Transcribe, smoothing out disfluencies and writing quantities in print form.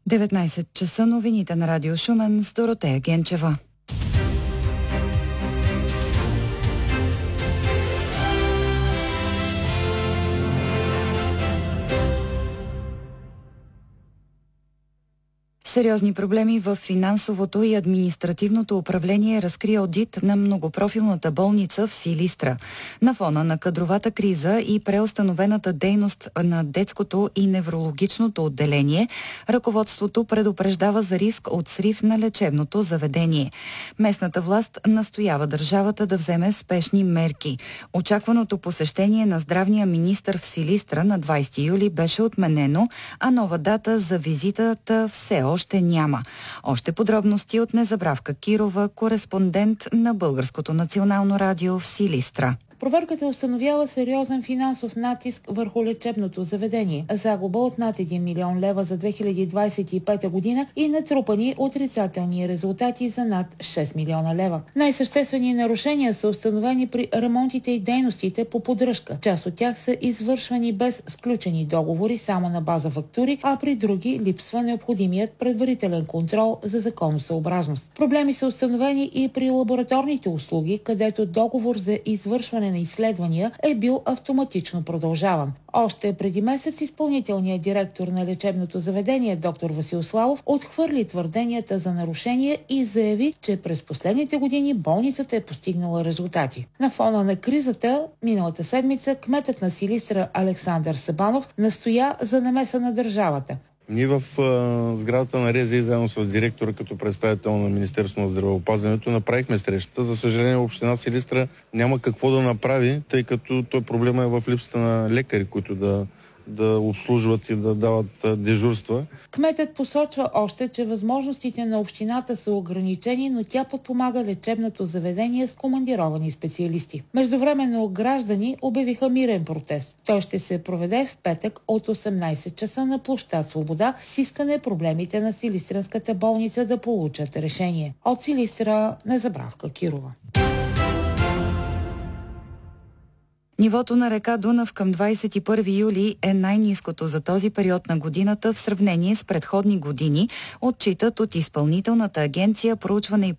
19 часа, новините на Радио Шумен с Доротея Генчева. Сериозни проблеми в финансовото и административното управление разкри одит на многопрофилната болница в Силистра. На фона на кадровата криза и преустановената дейност на детското и неврологичното отделение, ръководството предупреждава за риск от срив на лечебното заведение. Местната власт настоява държавата да вземе спешни мерки. Очакваното посещение на здравния министър в Силистра на 20 юли беше отменено, а нова дата за визитата все още няма. Още подробности от Незабравка Кирова, кореспондент на Българското национално радио в Силистра. Проверката установява сериозен финансов натиск върху лечебното заведение. Загуба от над 1 милион лева за 2025 година и натрупани отрицателни резултати за над 6 милиона лева. Най-съществени нарушения са установени при ремонтите и дейностите по поддръжка. Част от тях са извършвани без сключени договори, само на база фактури, а при други липсва необходимият предварителен контрол за законосъобразност. Проблеми са установени и при лабораторните услуги, където договор за извършване на изследвания е бил автоматично продължаван. Още преди месец изпълнителният директор на лечебното заведение доктор Васил Славов отхвърли твърденията за нарушения и заяви, че през последните години болницата е постигнала резултати. На фона на кризата, миналата седмица, кметът на Силистра Александър Сабанов настоя за намеса на държавата. Ние в сградата на РЗИ, заедно с директора като представител на Министерството на здравеопазването, направихме срещата. За съжаление, община Силистра няма какво да направи, тъй като той проблема е в липсата на лекари, които да обслужват и да дават дежурства. Кметът посочва още, че възможностите на общината са ограничени, но тя подпомага лечебното заведение с командировани специалисти. Междувременно граждани обявиха мирен протест. Той ще се проведе в петък от 18 часа на площад Свобода с искане проблемите на Силистренската болница да получат решение. От Силистра, Незабравка Кирова. Нивото на река Дунав към 21 юли е най-ниското за този период на годината в сравнение с предходни години, отчитат от Изпълнителната агенция проучване и